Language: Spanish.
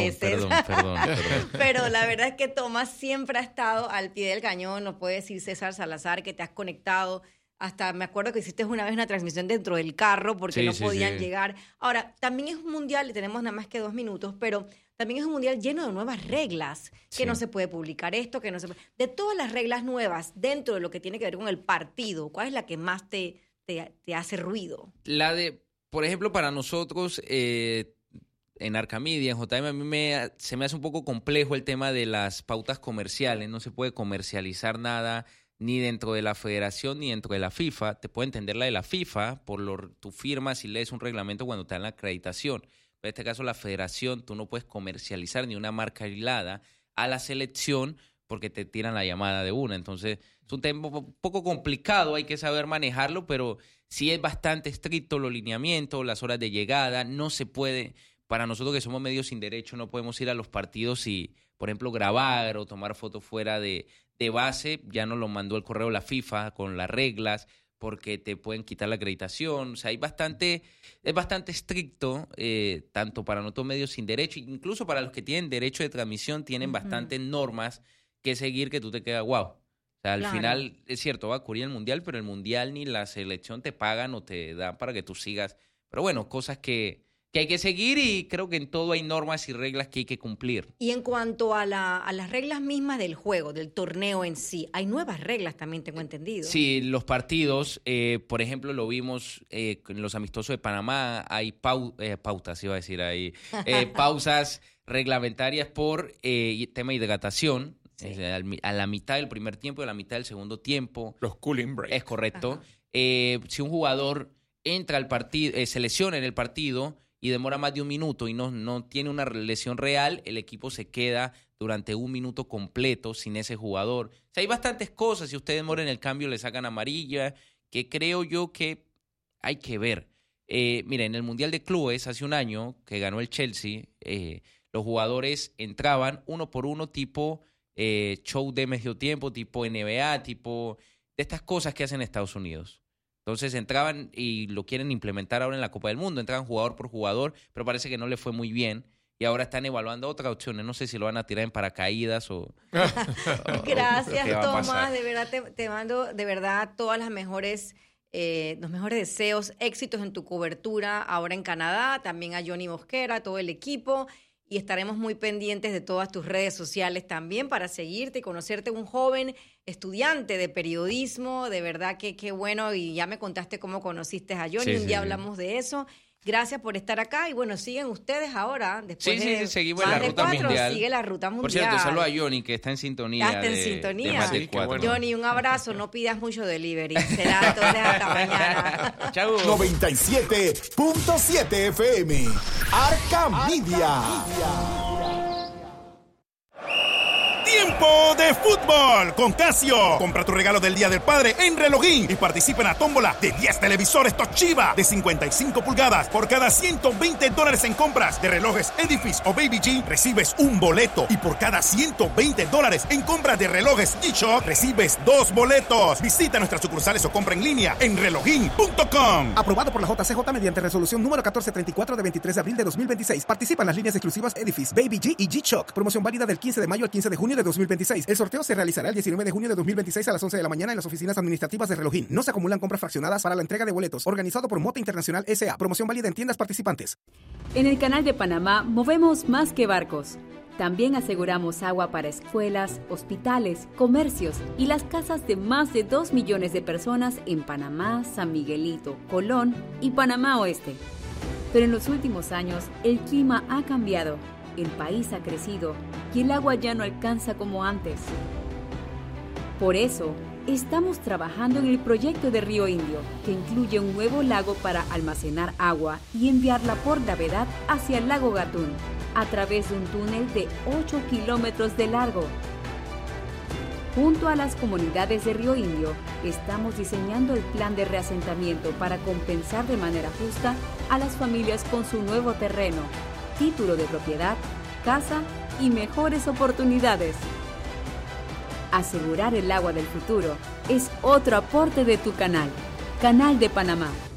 veces. Perdón. Pero la verdad es que Tomás siempre ha estado al pie del cañón. Nos puede decir César Salazar que te has conectado. Hasta me acuerdo que hiciste una vez una transmisión dentro del carro porque no podían llegar. Ahora, también es un mundial, y tenemos nada más que 2 minutos, pero también es un mundial lleno de nuevas reglas, que no se puede publicar esto, que no se puede... De todas las reglas nuevas dentro de lo que tiene que ver con el partido, ¿cuál es la que más te hace ruido? La de, por ejemplo, para nosotros, en Arcamedia, en JM, a mí se me hace un poco complejo el tema de las pautas comerciales. No se puede comercializar nada ni dentro de la federación ni dentro de la FIFA. Te puedo entender la de la FIFA, tú firmas y lees un reglamento cuando te dan la acreditación. Pero en este caso la federación, tú no puedes comercializar ni una marca aislada a la selección porque te tiran la llamada de una. Entonces es un tema un poco complicado, hay que saber manejarlo, pero sí es bastante estricto los lineamientos, las horas de llegada. No se puede, para nosotros que somos medios sin derecho, no podemos ir a los partidos y, por ejemplo, grabar o tomar fotos fuera de base. Ya nos lo mandó el correo la FIFA con las reglas porque te pueden quitar la acreditación. O sea, es bastante estricto, tanto para nosotros medios sin derecho, incluso para los que tienen derecho de transmisión, tienen bastantes normas que seguir que tú te quedas wow. O sea, al final, es cierto, va a ocurrir el Mundial, pero el Mundial ni la selección te pagan o te dan para que tú sigas. Pero bueno, cosas que hay que seguir, y creo que en todo hay normas y reglas que hay que cumplir. Y en cuanto a las reglas mismas del juego, del torneo en sí, hay nuevas reglas también, tengo entendido. Sí, los partidos, por ejemplo, lo vimos en los amistosos de Panamá, hay pautas, iba a decir, hay pausas reglamentarias por tema de hidratación. Sí. A la mitad del primer tiempo y a la mitad del segundo tiempo. Los cooling breaks. Es correcto. Si un jugador entra al partido, se lesiona en el partido y demora más de 1 minuto y no tiene una lesión real, el equipo se queda durante 1 minuto completo sin ese jugador. O sea, hay bastantes cosas. Si usted demora en el cambio, le sacan amarilla, que creo yo que hay que ver. Mira, en el Mundial de Clubes, hace un año, que ganó el Chelsea, los jugadores entraban uno por uno, tipo show de medio tiempo, tipo NBA, tipo de estas cosas que hacen en Estados Unidos. Entonces entraban y lo quieren implementar ahora en la Copa del Mundo. Entraban jugador por jugador, pero parece que no le fue muy bien. Y ahora están evaluando otras opciones. No sé si lo van a tirar en paracaídas o... Gracias, Tomás. De verdad te mando de verdad todas las mejores... los mejores deseos, éxitos en tu cobertura ahora en Canadá, también a Johnny Mosquera, a todo el equipo, y estaremos muy pendientes de todas tus redes sociales también para seguirte y conocerte, un joven estudiante de periodismo. De verdad que qué bueno, y ya me contaste cómo conociste a Johnny, un día hablamos de eso. Gracias por estar acá y bueno, siguen ustedes ahora, después de seguimos más la de ruta 4, mundial. Sigue la ruta mundial. Por cierto, saludo a Johnny, que está en sintonía. Está en sintonía. De más de 4. Bueno. Johnny, un abrazo, no pidas mucho delivery. Será entonces hasta mañana. Chau. 97.7 FM. Arca Media. Tiempo de fútbol con Casio. Compra tu regalo del Día del Padre en Relogín y participa en la tómbola de 10 televisores Toshiba de 55 pulgadas. Por cada $120 en compras de relojes Edifice o Baby G, recibes un boleto. Y por cada $120 en compras de relojes G-Shock, recibes 2 boletos. Visita nuestras sucursales o compra en línea en relogin.com. Aprobado por la JCJ mediante resolución número 1434 de 23 de abril de 2026. Participa en las líneas exclusivas Edifice, Baby G y G-Shock. Promoción válida del 15 de mayo al 15 de junio de 2026. El sorteo se realizará el 19 de junio de 2026 a las 11 de la mañana en las oficinas administrativas de Relogín. No se acumulan compras fraccionadas para la entrega de boletos. Organizado por Mota Internacional S.A. Promoción válida en tiendas participantes. En el Canal de Panamá movemos más que barcos. También aseguramos agua para escuelas, hospitales, comercios y las casas de más de 2 millones de personas en Panamá, San Miguelito, Colón y Panamá Oeste. Pero en los últimos años el clima ha cambiado. El país ha crecido y el agua ya no alcanza como antes. Por eso, estamos trabajando en el proyecto de Río Indio, que incluye un nuevo lago para almacenar agua y enviarla por gravedad hacia el lago Gatún, a través de un túnel de 8 kilómetros de largo. Junto a las comunidades de Río Indio, estamos diseñando el plan de reasentamiento para compensar de manera justa a las familias con su nuevo terreno, título de propiedad, casa y mejores oportunidades. Asegurar el agua del futuro es otro aporte de tu canal, Canal de Panamá.